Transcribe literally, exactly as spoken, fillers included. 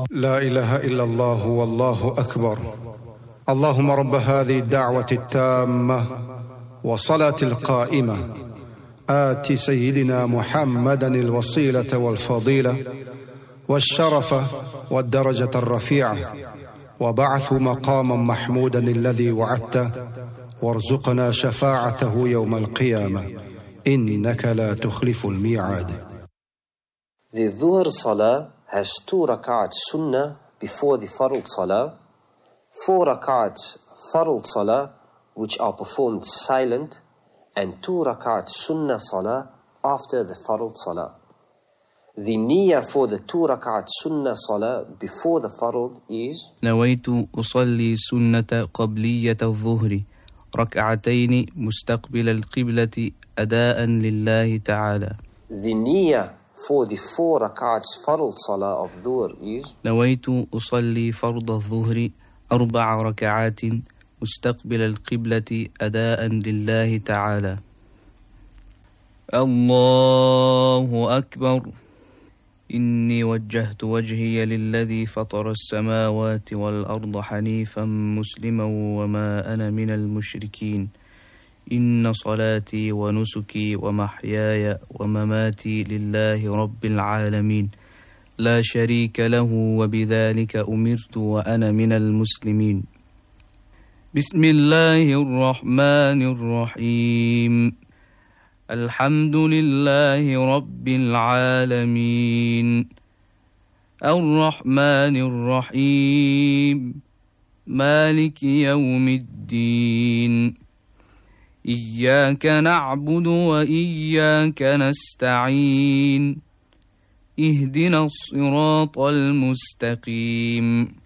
لا إله إلا الله والله أكبر. اللهم رب هذه الدعوة التامة والصلاة القائمة آت سيدنا محمدا الوسيلة والفضيلة والشرف والدرجة الرفيعة وبعث مقاما محمودا الذي وعدته وارزقنا شفاعته يوم القيامة إنك لا تخلف الميعاد. The Dhuhr Salah has two rak'ats sunnah before the Fard Salah, four rak'ats Fard Salah which are performed silent, and two rak'ats sunnah Salah after the Fard Salah. The niyyah for the two rak'at sunnah salah before the fard is نويت أصلي سنة قبلية الظهر ركعتين مستقبل القبلة أداء لله تعالى. The niyyah for the four rak'ats fard salah of dhuhr is نويت أصلي فرض الظهر أربع ركعات مستقبل القبلة أداء لله تعالى. الله أكبر. إني وجهت وجهي للذي فطر السماوات والأرض حنيفا مسلما وما أنا من المشركين. إن صلاتي ونسكي ومحياي ومماتي لله رب العالمين لا شريك له وبذلك أمرت وأنا من المسلمين. بسم الله الرحمن الرحيم. الحمد لله رب العالمين الرحمن الرحيم مالك يوم الدين إياك نعبد وإياك نستعين اهدنا الصراط المستقيم